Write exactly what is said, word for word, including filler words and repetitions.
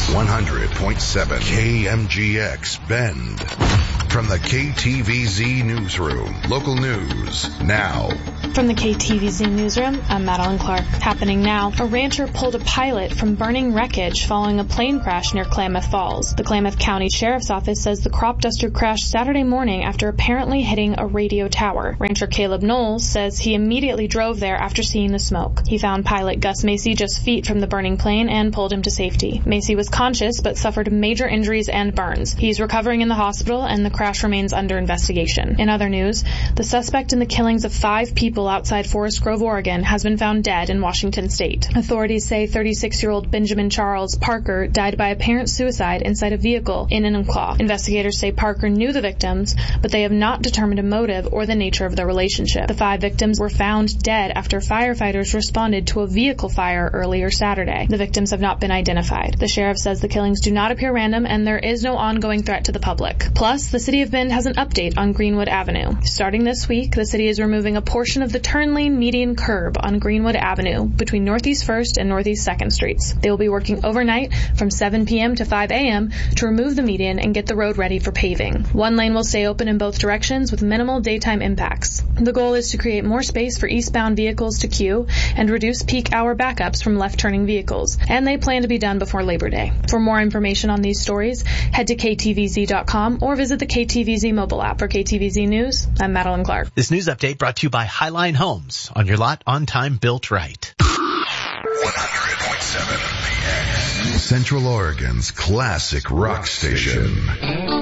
one hundred point seven K M G X Bend. From the K T V Z Newsroom, local news now. From the K T V Z Newsroom, I'm Madeline Clark. Happening now, a rancher pulled a pilot from burning wreckage following a plane crash near Klamath Falls. The Klamath County Sheriff's Office says the crop duster crashed Saturday morning after apparently hitting a radio tower. Rancher Caleb Knowles says he immediately drove there after seeing the smoke. He found pilot Gus Macy just feet from the burning plane and pulled him to safety. Macy was conscious but suffered major injuries and burns. He's recovering in the hospital and the crash remains under investigation. In other news, the suspect in the killings of five people outside Forest Grove, Oregon, has been found dead in Washington state. Authorities say thirty-six-year-old Benjamin Charles Parker died by apparent suicide inside a vehicle in Enumclaw. Investigators say Parker knew the victims, but they have not determined a motive or the nature of their relationship. The five victims were found dead after firefighters responded to a vehicle fire earlier Saturday. The victims have not been identified. The sheriff says the killings do not appear random and there is no ongoing threat to the public. Plus, the city of Bend has an update on Greenwood Avenue. Starting this week, the city is removing a portion of the turn lane median curb on Greenwood Avenue between Northeast First and Northeast Second Streets. They will be working overnight from seven p.m. to five a.m. to remove the median and get the road ready for paving. One lane will stay open in both directions with minimal daytime impacts. The goal is to create more space for eastbound vehicles to queue and reduce peak hour backups from left-turning vehicles, and they plan to be done before Labor Day. For more information on these stories, head to K T V Z dot com or visit the K T V Z mobile app. For K T V Z News, I'm Madeline Clark. This news update brought to you by Highline Homes. On your lot, on time, built right. one hundred point seven Central Oregon's classic rock station.